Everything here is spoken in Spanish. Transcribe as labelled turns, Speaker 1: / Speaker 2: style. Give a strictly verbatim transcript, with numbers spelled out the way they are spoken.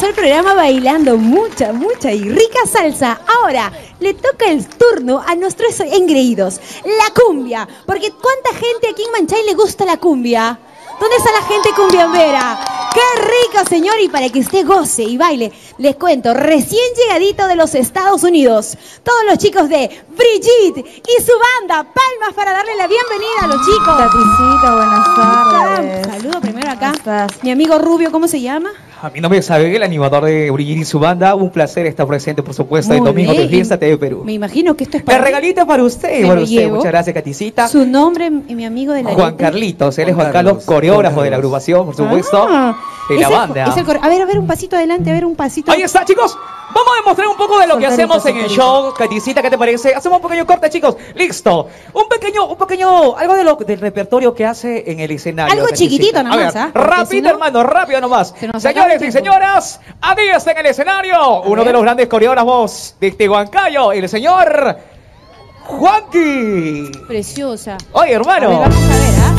Speaker 1: comenzó el programa bailando mucha, mucha y rica salsa. Ahora le toca el turno a nuestros engreídos. La cumbia. Porque ¿cuánta gente aquí en Manchay le gusta la cumbia? ¿Dónde está la gente cumbiambera? ¡Qué rico, señor! Y para que usted goce y baile, les cuento, recién llegadito de los Estados Unidos, todos los chicos de Brigitte y su banda. Palmas para darle la bienvenida a los chicos.
Speaker 2: Taticita, buenas tardes.
Speaker 1: Saludo primero acá. Mi amigo Rubio, ¿cómo se llama?
Speaker 3: A mi nombre es Abel, el animador de Brigitte y su banda. Un placer estar presente, por supuesto,
Speaker 1: Muy
Speaker 3: el domingo
Speaker 1: bien.
Speaker 3: de Fiesta T V Perú.
Speaker 1: Me imagino que esto es para
Speaker 3: El regalito para usted,
Speaker 1: Me
Speaker 3: para
Speaker 1: lo
Speaker 3: usted.
Speaker 1: llevo.
Speaker 3: Muchas gracias, Caticita.
Speaker 1: Su nombre y mi amigo de la
Speaker 3: Juan
Speaker 1: letra.
Speaker 3: Carlitos, él es
Speaker 4: Juan
Speaker 3: Juan Carlos,
Speaker 4: Carlos,
Speaker 3: coreógrafo
Speaker 4: Juan
Speaker 3: de la
Speaker 4: Carlos.
Speaker 3: agrupación, por supuesto,
Speaker 1: Ah,
Speaker 3: de la
Speaker 1: es el-
Speaker 3: banda.
Speaker 1: es el cor- a ver, a ver, un pasito adelante, a ver, un pasito.
Speaker 3: Ahí está, chicos. Vamos a demostrar un poco de lo que
Speaker 2: Solterito,
Speaker 3: hacemos en el
Speaker 2: solterito.
Speaker 3: show. Caticita, ¿qué te parece? Hacemos un pequeño corte, chicos. Listo. Un pequeño, un pequeño, algo de lo, del repertorio que hace en el escenario.
Speaker 1: Algo
Speaker 3: Caticita.
Speaker 1: chiquitito
Speaker 3: A
Speaker 1: nomás,
Speaker 3: ver,
Speaker 1: ¿ah? Porque
Speaker 3: rápido,
Speaker 1: si no-
Speaker 3: hermano, rápido nomás.
Speaker 1: Se nos acaba
Speaker 3: Señores
Speaker 1: el
Speaker 3: y
Speaker 1: tiempo.
Speaker 3: señoras, aquí está en el escenario uno
Speaker 1: ver.
Speaker 3: de los grandes coreógrafos de Tehuancayo, el señor Juanqui.
Speaker 1: Preciosa.
Speaker 3: Oye,
Speaker 1: A ver,
Speaker 3: hermano.
Speaker 1: vamos a ver, ¿ah?